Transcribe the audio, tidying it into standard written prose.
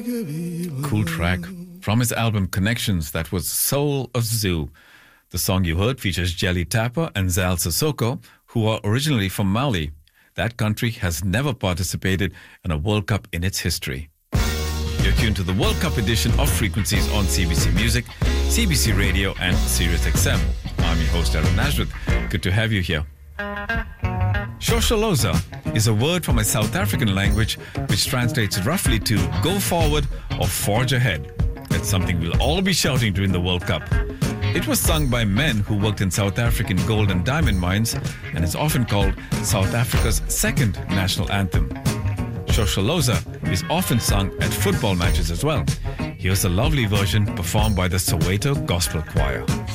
Cool track from his album Connections. That was Soul of Zoo. The song you heard features Jelly Tapper and Zal Sissoko, who are originally from Mali. That country has never participated in a World Cup in its history. You're tuned to the World Cup edition of Frequencies on CBC Music, CBC Radio and Sirius XM. I'm your host, Aaron Nazareth. Good to have you here. Shosholoza is a word from a South African language which translates roughly to go forward or forge ahead. It's something we'll all be shouting during the World Cup. It was sung by men who worked in South African gold and diamond mines and is often called South Africa's second national anthem. Shosholoza is often sung at football matches as well. Here's a lovely version performed by the Soweto Gospel Choir.